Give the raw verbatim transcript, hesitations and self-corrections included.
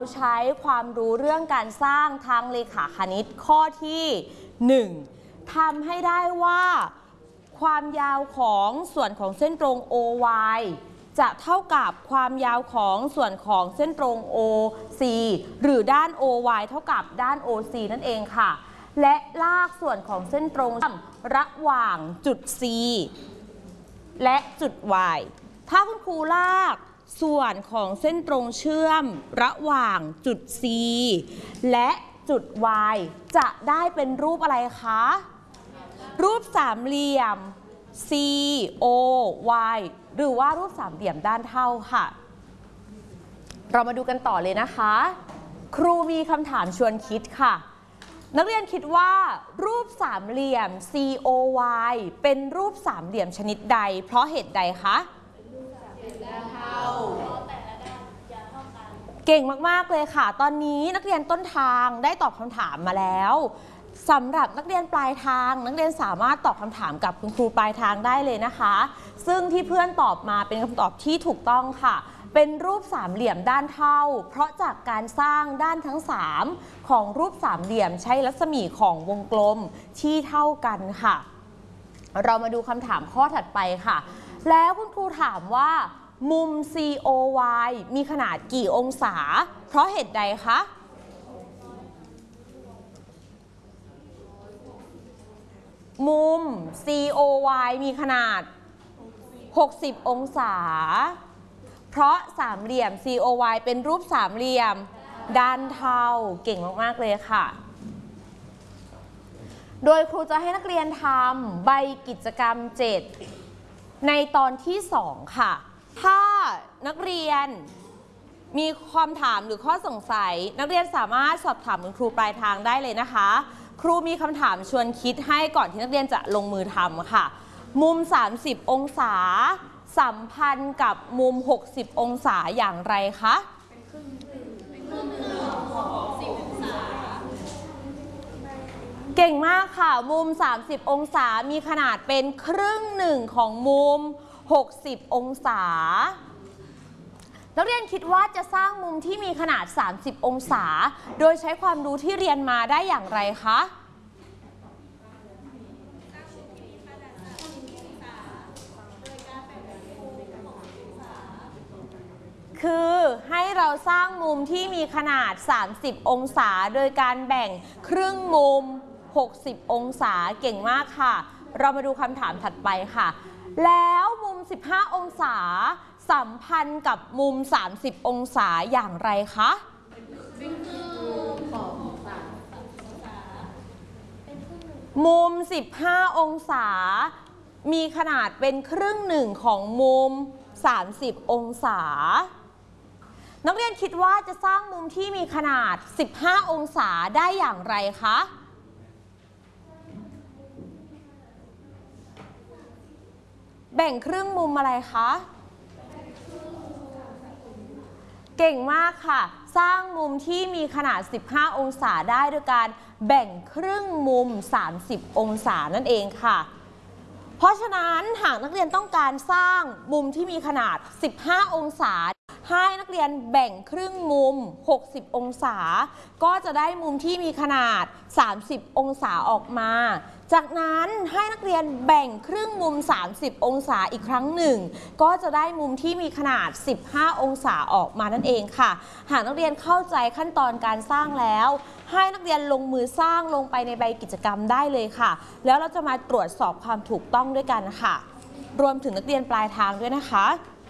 ใช้ความรู้เรื่องการสร้างทางเลขาคณิตข้อที่หนึ่งทำให้ได้ว่าความยาวของส่วนของเส้นตรง โอ วาย จะเท่ากับความยาวของส่วนของเส้นตรง โอ ซี หรือด้าน โอ วาย เท่ากับด้าน โอ ซี นั่นเองค่ะและลากส่วนของเส้นตรงระหว่างจุด C และจุด Y ถ้าคุณครูลากส่วนของเส้นตรงเชื่อมระหว่างจุด C และจุด Y จะได้เป็นรูปอะไรคะรูปสามเหลี่ยม C O Y หรือว่ารูปสามเหลี่ยมด้านเท่าค่ะเรามาดูกันต่อเลยนะคะครูมีคำถามชวนคิดค่ะนักเรียนคิดว่ารูปสามเหลี่ยม C O Y เป็นรูปสามเหลี่ยมชนิดใดเพราะเหตุใดคะเก่งมากๆเลยค่ะตอนนี้นักเรียนต้นทางได้ตอบคำถามมาแล้วสำหรับนักเรียนปลายทางนักเรียนสามารถตอบคำถามกับคุณครูปลายทางได้เลยนะคะซึ่งที่เพื่อนตอบมาเป็นคำตอบที่ถูกต้องค่ะเป็นรูปสามเหลี่ยมด้านเท่าเพราะจากการสร้างด้านทั้งสามของรูปสามเหลี่ยมใช้รัศมีของวงกลมที่เท่ากันค่ะเรามาดูคำถามข้อถัดไปค่ะแล้วคุณครูถามว่ามุม ซี โอ วาย มีขนาดกี่องศาเพราะเหตุใดคะมุม ซี โอ วาย มีขนาดหกสิบองศาเพราะสามเหลี่ยม ซี โอ วาย เป็นรูปสามเหลี่ยมด้านเท่าเก่งมากๆเลยค่ะโดยครูจะให้นักเรียนทำใบกิจกรรมเจ็ดในตอนที่สองค่ะถ้านักเรียนมีความถามหรือข้อสงสัยนักเรียนสามารถสอบถามคุณครูปลายทางได้เลยนะคะครูมีคำถามชวนคิดให้ก่อนที่นักเรียนจะลงมือทำค่ะมุมสามสิบองศาสัมพันธ์กับมุมหกสิบองศาอย่างไรคะเป็นครึ่งเป็นครึ่งหนึ่งของสิบองศาเก่งมากค่ะมุมสามสิบองศามีขนาดเป็นครึ่งหนึ่งของมุมหกสิบองศานักเรียนคิดว่าจะสร้างมุมที่มีขนาดสามสิบองศาโดยใช้ความรู้ที่เรียนมาได้อย่างไรคะคือให้เราสร้างมุมที่มีขนาดสามสิบองศาโดยการแบ่งครึ่งมุมหกสิบองศาเก่งมากค่ะเรามาดูคำถามถัดไปค่ะแล้วมุมสิบห้าองศาสัมพันธ์กับมุมสามสิบองศาอย่างไรคะมุมสิบห้าองศามีขนาดเป็นครึ่งหนึ่งของมุมสามสิบองศานักเรียนคิดว่าจะสร้างมุมที่มีขนาดสิบห้าองศาได้อย่างไรคะแบ่งครึ่งมุมอะไรคะเก่งมากค่ะสร้างมุมที่มีขนาดสิบห้าองศาได้โดยการแบ่งครึ่งมุมสามสิบองศานั่นเองค่ะเพราะฉะนั้นหากนักเรียนต้องการสร้างมุมที่มีขนาดสิบห้าองศาให้นักเรียนแบ่งครึ่งมุมหกสิบองศาก็จะได้มุมที่มีขนาดสามสิบองศาออกมาจากนั้นให้นักเรียนแบ่งครึ่งมุมสามสิบองศาอีกครั้งหนึ่งก็จะได้มุมที่มีขนาดสิบห้าองศาออกมานั่นเองค่ะหากนักเรียนเข้าใจขั้นตอนการสร้างแล้วให้นักเรียนลงมือสร้างลงไปในใบกิจกรรมได้เลยค่ะแล้วเราจะมาตรวจสอบความถูกต้องด้วยกันค่ะรวมถึงนักเรียนปลายทางด้วยนะคะ